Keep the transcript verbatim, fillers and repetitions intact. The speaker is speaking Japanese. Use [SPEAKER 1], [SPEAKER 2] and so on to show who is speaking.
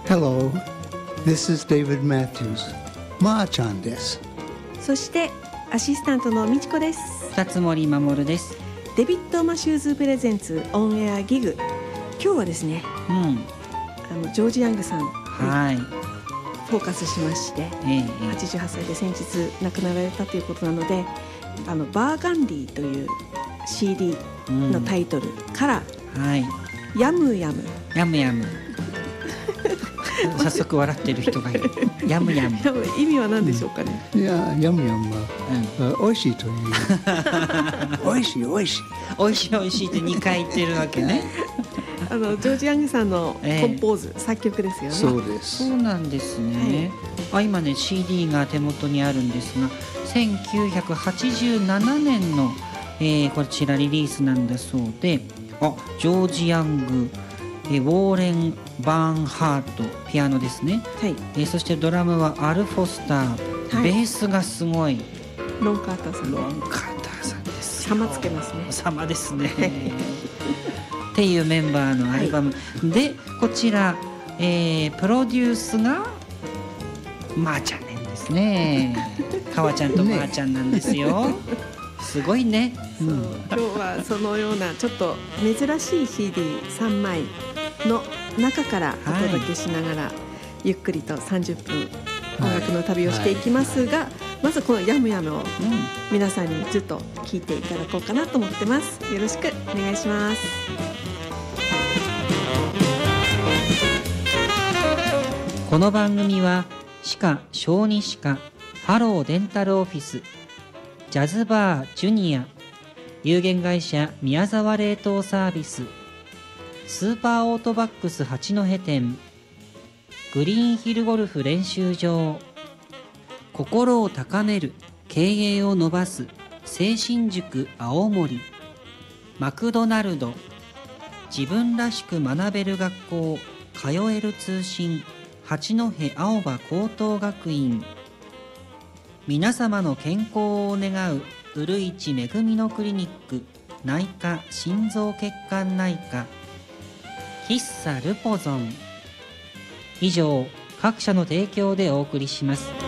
[SPEAKER 1] Hello, this is David Matthews. まーちゃんです。
[SPEAKER 2] そしてアシスタントのみちこです。
[SPEAKER 3] 二つ森守です。
[SPEAKER 2] デビッド・マシューズプレゼンツオンエアギグ。今日はですね、
[SPEAKER 3] うん、
[SPEAKER 2] あのジョージ・ヤングさんに
[SPEAKER 3] はい
[SPEAKER 2] フォーカスしまして、
[SPEAKER 3] ええ、
[SPEAKER 2] はちじゅうはっさいで先日亡くなられたということなので、あのバーガンディという シーディー のタイトルから、
[SPEAKER 3] うん、はい、
[SPEAKER 2] ヤムヤム
[SPEAKER 3] ヤムヤム早速笑ってる人がいる。ヤムヤム
[SPEAKER 2] 意味は何でしょうかね。
[SPEAKER 1] いや、ヤムヤムは、うん、美味しいという美味しい美味しい
[SPEAKER 3] 美味しい美味しいってにかい言ってるわけね。
[SPEAKER 2] あのジョージ・ヤングさんのコンポーズ、えー、作曲ですよね。
[SPEAKER 1] そうです。
[SPEAKER 3] そうなんですね、はい、あ今ね シーディー が手元にあるんですが、せんきゅうひゃくはちじゅうななねんの、えー、こちらリリースなんだそうで、あジョージ・ヤング、えー、ウォーレン・バーンハートピアノですね、
[SPEAKER 2] はい、
[SPEAKER 3] えー、そしてドラムはアル・フォスター、はい、ベースがすごい
[SPEAKER 2] ロン・カーターさん、
[SPEAKER 3] ロン・カーターさんですよ。
[SPEAKER 2] 様つけますね。
[SPEAKER 3] 様ですねっていうメンバーのアルバム、はい、でこちら、えー、プロデュースがまーちゃんねんですね。かわちゃんとまーちゃんなんですよ、ね、すごいね。
[SPEAKER 2] そう、うん、今日はそのようなちょっと珍しい シーディーさんまいの中からお届けしながら、はい、ゆっくりとさんじゅっぷん音楽の旅をしていきますが、はいはい、まずこのヤムヤムを皆さんにずっと聴いていただこうかなと思ってます。よろしくお願いします。
[SPEAKER 3] この番組は歯科小児歯科ハローデンタルオフィス、ジャズバージュニア、有限会社宮沢冷凍サービス、スーパーオートバックス八戸店、グリーンヒルゴルフ練習場、心を高める経営を伸ばす聖心塾青森、マクドナルド、自分らしく学べる学校通える通信八戸青葉高等学院、皆様の健康を願ううるいちめぐみのクリニック内科心臓血管内科、喫茶ルポゾン、以上各社の提供でお送りします。